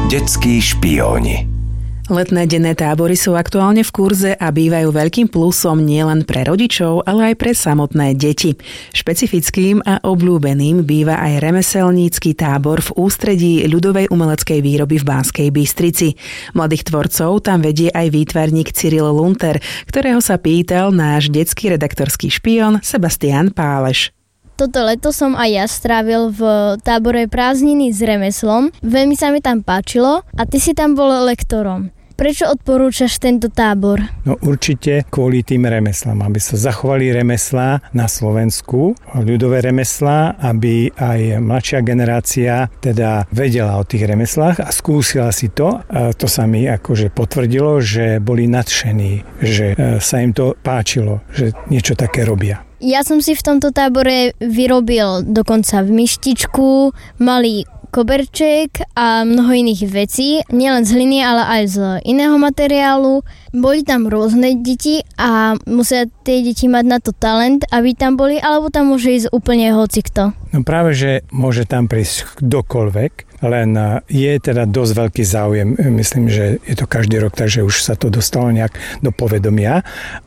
Detskí špióni. Letné denné tábory sú aktuálne v kurze a bývajú veľkým plusom nielen pre rodičov, ale aj pre samotné deti. Špecifickým a obľúbeným býva aj remeselnícky tábor v ústredí ľudovej umeleckej výroby v Banskej Bystrici. Mladých tvorcov tam vedie aj výtvarník Cyril Lunter, ktorého sa pýtal náš detský redaktorský špión Sebastián Páleš. Toto leto som aj ja strávil v tábore prázdniny s remeslom. Veľmi sa mi tam páčilo a ty si tam bol lektorom. Prečo odporúčaš tento tábor? No určite kvôli tým remeslám, aby sa zachovali remeslá na Slovensku, ľudové remeslá, aby aj mladšia generácia teda vedela o tých remeslách a skúsila si to. A to sa mi akože potvrdilo, že boli nadšení, že sa im to páčilo, že niečo také robia. Ja som si v tomto tábore vyrobil dokonca myštičku, malý koberček a mnoho iných vecí, nielen z hliny, ale aj z iného materiálu. Boli tam rôzne deti a musia tie deti mať na to talent, aby tam boli, alebo tam môže ísť úplne hocikto. No práve, že môže tam prísť kdokoľvek, len je teda dosť veľký záujem. Myslím, že je to každý rok, takže už sa to dostalo nejak do povedomia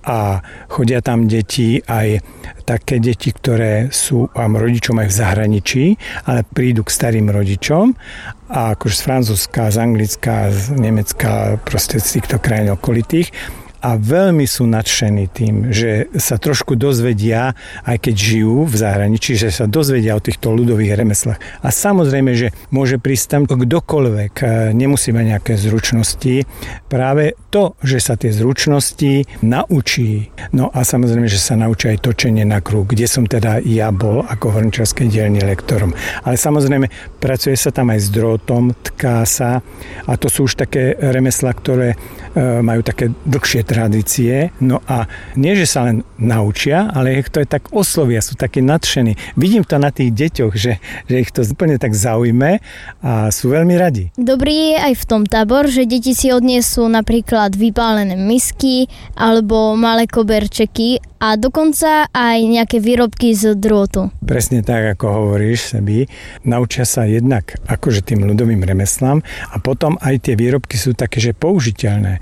a chodia tam deti, aj také deti, ktoré sú rodičom aj v zahraničí, ale prídu k starým rodičom a akože z Francúzska, z Anglicka, z Nemecka, proste z týchto krajín okolitých. A veľmi sú nadšení tým, že sa trošku dozvedia, aj keď žijú v zahraničí, že sa dozvedia o týchto ľudových remeslách. A samozrejme, že môže prísť tam kdokoľvek, nemusí mať nejaké zručnosti. Práve to, že sa tie zručnosti naučí. No a samozrejme, že sa naučí aj točenie na kruh, kde som teda ja bol ako horničarskej dielni lektorom. Ale samozrejme, pracuje sa tam aj s drôtom, tká sa a to sú už také remeslá, ktoré majú také dlhšie tradície. No a nie, že sa len naučia, ale ich to je tak oslovia, sú takí nadšení. Vidím to na tých deťoch, že ich to úplne tak zaujme a sú veľmi radi. Dobrý je aj v tom tábor, že deti si odniesú napríklad vypálené misky alebo malé koberčeky a dokonca aj nejaké výrobky z drôtu. Presne tak, ako hovoríš, Sebi. Naučia sa jednak akože tým ľudovým remeslám a potom aj tie výrobky sú také, že použiteľné.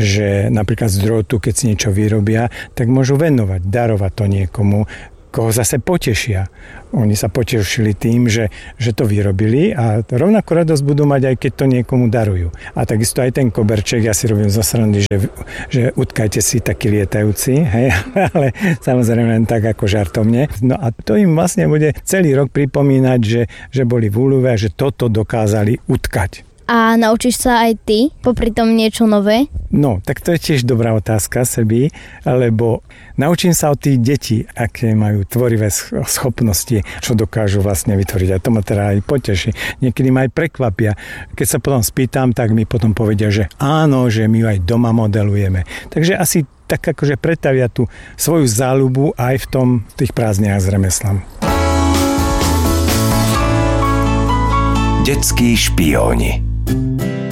Že napríklad z drôtu, keď si niečo vyrobia, tak môžu venovať, darovať to niekomu, koho zase potešia. Oni sa potešili tým, že to vyrobili a rovnako radosť budú mať, aj keď to niekomu darujú. A takisto aj ten koberček, ja si robím zo srandy, že utkajte si taký lietajúci, hej, ale samozrejme len tak ako žartovne. No a to im vlastne bude celý rok pripomínať, že boli v úľuve a že toto dokázali utkať. A naučíš sa aj ty popri tom niečo nové? No, tak to je tiež dobrá otázka, Sebi, lebo naučím sa od tých detí, aké majú tvorivé schopnosti, čo dokážu vlastne vytvoriť. A to ma teda aj poteší. Niekedy ma aj prekvapia. Keď sa potom spýtam, tak mi potom povedia, že áno, že my ju aj doma modelujeme. Takže asi tak akože pretavia tú svoju záľubu aj v tých prázdniach s remeslom. Detskí špióni.